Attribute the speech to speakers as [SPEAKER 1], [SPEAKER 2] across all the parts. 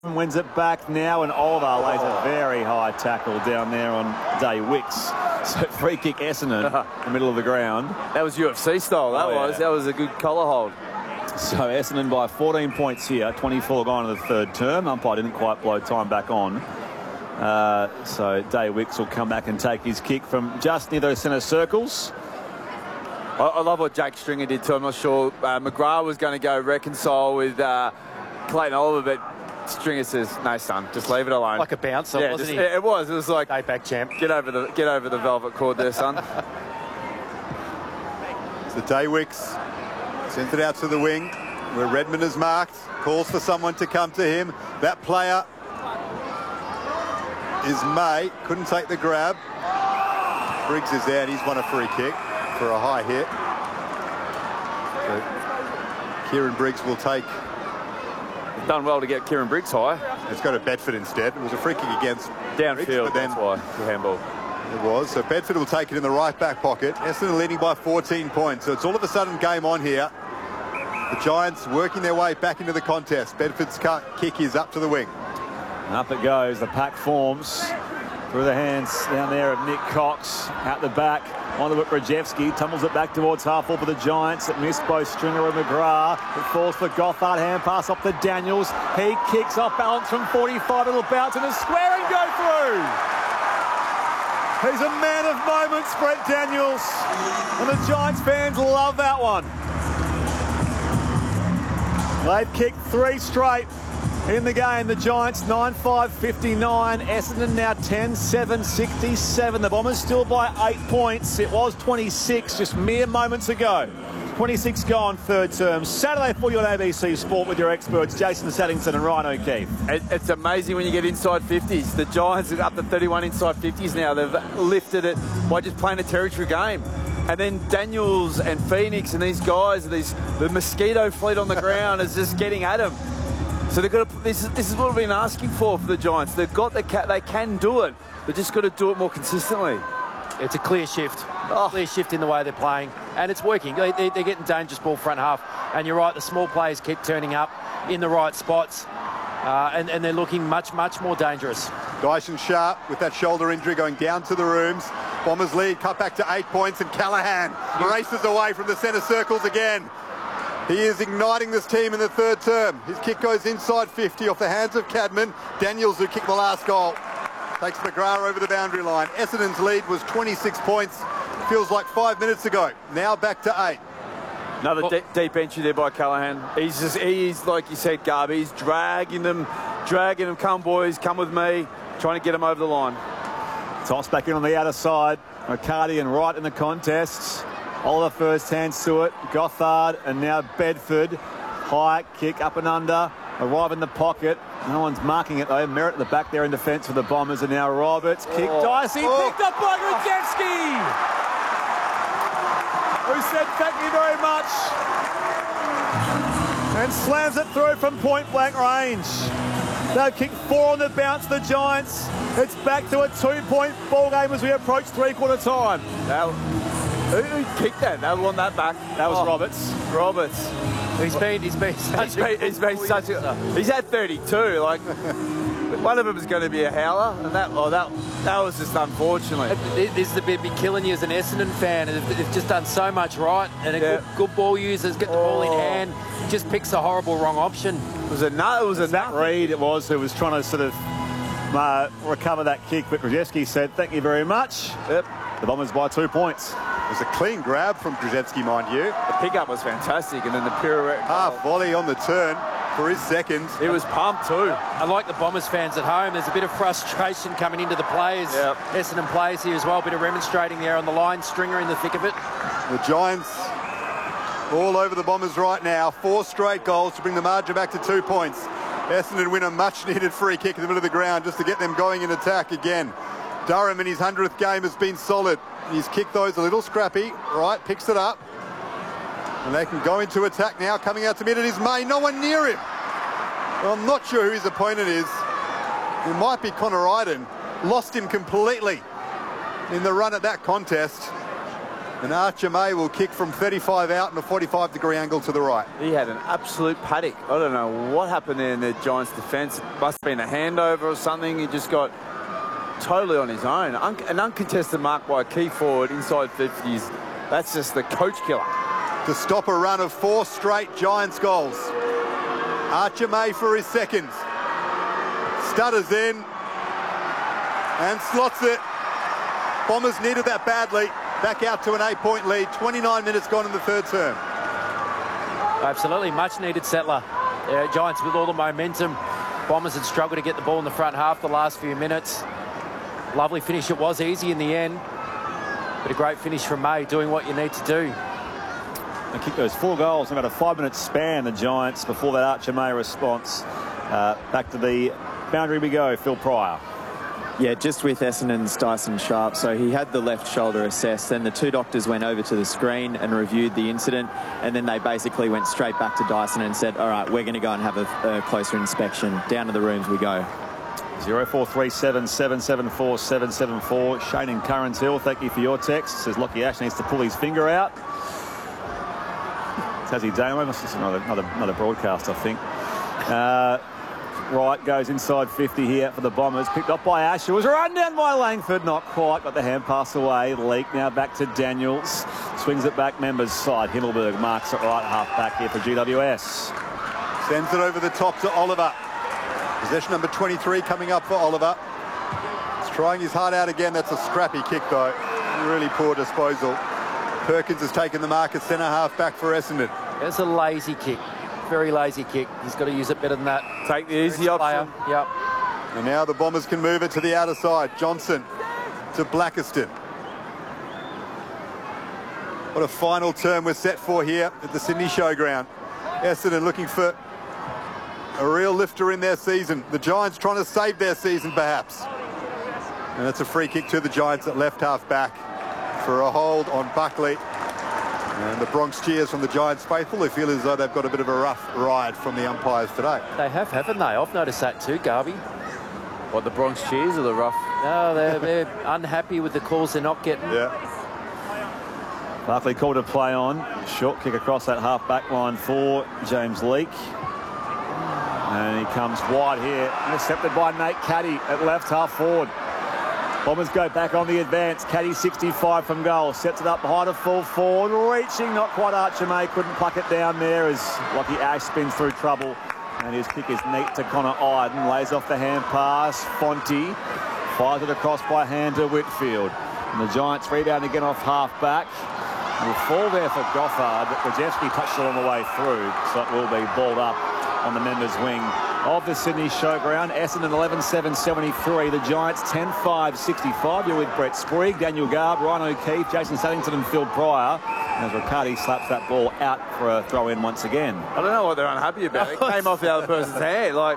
[SPEAKER 1] Wins it back now, and Oliver lays a very high tackle down there on Day Wicks. So free kick Essendon in the middle of the ground.
[SPEAKER 2] That was UFC style, that was a good collar hold.
[SPEAKER 1] So Essendon by 14 points here, 24 gone in the third term. Umpire didn't quite blow time back on. So Day Wicks will come back and take his kick from just near those centre circles.
[SPEAKER 2] I love what Jake Stringer did too. I'm not sure McGrath was going to go reconcile with Clayton Oliver, but Stringer says, "No, son, just leave it alone."
[SPEAKER 3] Like a bouncer,
[SPEAKER 2] yeah,
[SPEAKER 3] wasn't he?
[SPEAKER 2] It was. It was like,
[SPEAKER 3] day back champ.
[SPEAKER 2] Get over the velvet cord there, son.
[SPEAKER 4] So Day Wicks sends it out to the wing, where Redmond is marked. Calls for someone to come to him. That player is May. Couldn't take the grab. Briggs is out. He's won a free kick for a high hit. So Kieran Briggs will take.
[SPEAKER 2] Done well to get Kieran Briggs high.
[SPEAKER 4] It's got a Bedford instead. It was a free kick against
[SPEAKER 2] downfield,
[SPEAKER 4] Briggs, but then
[SPEAKER 2] that's why the handball.
[SPEAKER 4] It was. So Bedford will take it in the right back pocket. Essendon leading by 14 points. So it's all of a sudden game on here. The Giants working their way back into the contest. Bedford's kick is up to the wing.
[SPEAKER 1] And up it goes. The pack forms through the hands down there of Nick Cox. Out the back. On to Brzezinski, tumbles it back towards half-full for the Giants. It missed both Stringer and McGrath. It falls for Gothard, hand pass off to Daniels. He kicks off balance from 45, it'll bounce in a square and go through. He's a man of moments, Brett Daniels. And the Giants fans love that one. They've kicked 3 straight in the game. The Giants 9-5-59. Essendon now 10-7-67. The Bombers still by 8 points. It was 26 just mere moments ago. 26 gone, third term. Saturday for you on ABC Sport with your experts, Jason Saddington and Ryan O'Keefe.
[SPEAKER 2] It's amazing when you get inside 50s. The Giants are up to 31 inside 50s now. They've lifted it by just playing a territory game. And then Daniels and Phoenix and these guys, the mosquito fleet on the ground is just getting at them. So they've got to, this is what we've been asking for the Giants. They've got they can do it. They've just got to do it more consistently.
[SPEAKER 3] It's a clear shift. Clear shift in the way they're playing. And it's working. They're getting dangerous ball front half. And you're right, the small players keep turning up in the right spots. And they're looking much, much more dangerous.
[SPEAKER 4] Dyson Sharp with that shoulder injury going down to the rooms. Bombers lead, cut back to 8 points, and Callaghan races away from the centre circles again. He is igniting this team in the third term. His kick goes inside 50 off the hands of Cadman. Daniels, who kicked the last goal, takes McGrath over the boundary line. Essendon's lead was 26 points. Feels like 5 minutes ago. Now back to 8.
[SPEAKER 2] Another deep entry there by Callaghan. He's like you said, Garby, he's dragging them. Come boys, come with me. Trying to get them over the line.
[SPEAKER 1] Toss back in on the outer side. McCarty and Wright in the contest. Oliver first hands to it. Gothard and now Bedford. High kick up and under. Arrive in the pocket. No one's marking it though. Merritt at the back there in defence for the Bombers. And now Roberts. Kick dicey. Picked up by Grudzinski. Who said thank you very much. And slams it through from point blank range. They've kicked 4 on the bounce, the Giants. It's back to a 2-point ball game as we approach three-quarter time.
[SPEAKER 2] Who kicked that? They won that back.
[SPEAKER 1] That was Roberts.
[SPEAKER 3] He's
[SPEAKER 2] had 32. Like one of them is going to be a howler, and that was just unfortunate.
[SPEAKER 3] This is the bit be killing you as an Essendon fan. They've just done so much right, and good ball users get the ball in hand. Just picks a horrible wrong option.
[SPEAKER 1] It was Matt Reid. It was who was trying to sort of recover that kick, but Brzezinski said thank you very much.
[SPEAKER 2] Yep.
[SPEAKER 1] The Bombers by 2 points.
[SPEAKER 4] It was a clean grab from Brzezinski, mind you.
[SPEAKER 2] The pickup was fantastic, and then the pirouette.
[SPEAKER 4] Half volley on the turn for his second.
[SPEAKER 2] He was pumped too.
[SPEAKER 3] I like the Bombers fans at home. There's a bit of frustration coming into the players.
[SPEAKER 2] Yep.
[SPEAKER 3] Essendon players here as well. A bit of remonstrating there on the line. Stringer in the thick of it.
[SPEAKER 4] The Giants all over the Bombers right now. 4 straight goals to bring the margin back to 2 points. Essendon win a much-needed free kick in the middle of the ground just to get them going in attack again. Durham in his 100th game has been solid. He's kicked those a little scrappy. Right, picks it up. And they can go into attack now. Coming out to mid, it is May. No one near him. Well, I'm not sure who his opponent is. It might be Connor Iden. Lost him completely in the run at that contest. And Archer May will kick from 35 out in a 45-degree angle to the right.
[SPEAKER 2] He had an absolute paddock. I don't know what happened there in the Giants' defence. It must have been a handover or something. He just got totally on his own. An uncontested mark by a key forward inside 50s. That's just the coach killer.
[SPEAKER 4] To stop a run of 4 straight Giants goals. Archer May for his second. Stutters in and slots it. Bombers needed that badly. Back out to an 8-point lead. 29 minutes gone in the third term.
[SPEAKER 3] Absolutely, much needed settler. Giants with all the momentum. Bombers had struggled to get the ball in the front half the last few minutes. Lovely finish. It was easy in the end, but a great finish from May, doing what you need to do.
[SPEAKER 1] They kicked those 4 goals in about a 5-minute span, the Giants, before that Archer May response. Back to the boundary we go, Phil Pryor.
[SPEAKER 5] Yeah, just with Essendon's Dyson Sharp. So he had the left shoulder assessed. Then the 2 doctors went over to the screen and reviewed the incident. And then they basically went straight back to Dyson and said, all right, we're going to go and have a closer inspection. Down to the rooms we go.
[SPEAKER 1] 0437 774 774. Shane in Currans Hill, thank you for your text. Says Lockie Ash needs to pull his finger out. Tassie Damo, this is another broadcast, I think. Wright goes inside 50 here for the Bombers. Picked up by Ash. It was run down by Langford. Not quite. Got the hand pass away. Leak now back to Daniels. Swings it back Members side. Himmelberg marks it right half back here for GWS.
[SPEAKER 4] Sends it over the top to Oliver. Possession number 23 coming up for Oliver. He's trying his heart out again. That's a scrappy kick though. Really poor disposal. Perkins has taken the mark at centre half back for Essendon.
[SPEAKER 3] It's a lazy kick. Very lazy kick. He's got to use it better than that.
[SPEAKER 2] Take the easy option.
[SPEAKER 3] Yep.
[SPEAKER 4] And now the Bombers can move it to the outer side. Johnson to Blackiston. What a final term we're set for here at the Sydney Showground. Essendon looking for a real lifter in their season. The Giants trying to save their season perhaps. And it's a free kick to the Giants at left half back for a hold on Buckley. And the Bronx cheers from the Giants faithful. They feel as though they've got a bit of a rough ride from the umpires today.
[SPEAKER 3] They have, haven't they? I've noticed that too, Garvey.
[SPEAKER 2] What, the Bronx cheers or the rough?
[SPEAKER 3] No, they're unhappy with the calls they're not getting.
[SPEAKER 4] Yeah.
[SPEAKER 1] Barkley called a play on. Short kick across that half back line for James Leake. And he comes wide here. Intercepted by Nate Caddy at left half forward. Bombers go back on the advance. Caddy 65 from goal. Sets it up behind a full forward. Reaching, not quite Archer May. Couldn't pluck it down there as Lockie Ash spins through trouble. And his kick is neat to Connor Iden. Lays off the hand pass. Fonte fires it across by hand to Whitfield. And the Giants rebound again off half back. Will fall there for Goffard, but Krajewski touched it on the way through. So it will be balled up on the members' wing of the Sydney Showground. Essendon 11-7-73. The Giants 10-5-65. You're with Brett Sprague, Daniel Garb, Ryan O'Keefe, Jason Saddington and Phil Pryor. As Riccardi slaps that ball out for a throw-in once again.
[SPEAKER 2] I don't know what they're unhappy about. It came off the other person's hand. Like,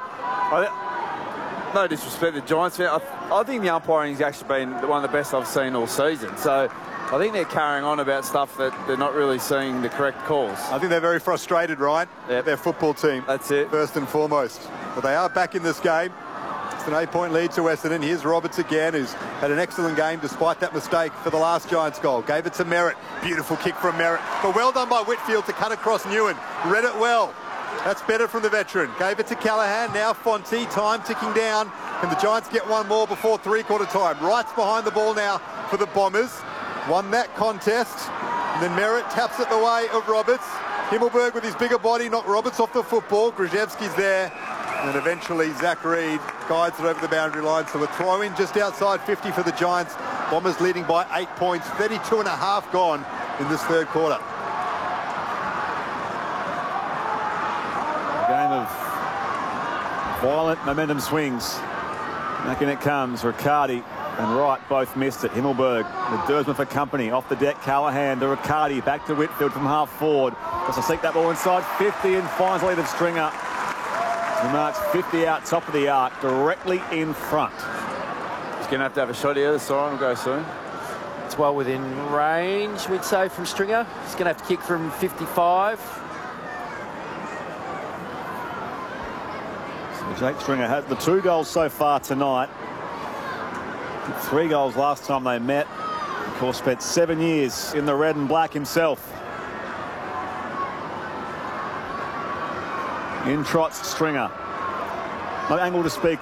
[SPEAKER 2] no disrespect to the Giants fan. I think the umpiring has actually been one of the best I've seen all season. So I think they're carrying on about stuff that they're not really seeing the correct calls.
[SPEAKER 4] I think they're very frustrated, Ryan.
[SPEAKER 2] Yep.
[SPEAKER 4] Their football team.
[SPEAKER 2] That's it.
[SPEAKER 4] First and foremost. But they are back in this game. It's an 8-point lead to Essendon. Here's Roberts again, who's had an excellent game despite that mistake for the last Giants goal. Gave it to Merritt. Beautiful kick from Merritt. But well done by Whitfield to cut across Newen. Read it well. That's better from the veteran. Gave it to Callaghan. Now Fonte. Time ticking down. Can the Giants get one more before three-quarter time? Wright's behind the ball now for the Bombers. Won that contest. And then Merritt taps it the way of Roberts. Himmelberg with his bigger body knocked Roberts off the football. Grzyzewski's there. And eventually Zach Reed guides it over the boundary line. So a throw in just outside 50 for the Giants. Bombers leading by 8 points. 32 and a half gone in this third quarter.
[SPEAKER 1] A game of violent momentum swings. Back in it comes. Riccardi and Wright both missed it. Himmelberg, the Dersman for company. Off the deck, Callaghan to Riccardi. Back to Whitfield from half forward. Has to seek that ball inside 50 and finds lead of Stringer. He marks 50 out top of the arc, directly in front.
[SPEAKER 2] He's going to have a shot here. The siren will go soon.
[SPEAKER 3] It's well within range, we'd say, from Stringer. He's going to have to kick from 55.
[SPEAKER 1] So Jake Stringer had the 2 goals so far tonight. 3 goals last time they met. Of course, spent 7 years in the red and black himself. In trots Stringer. No angle to speak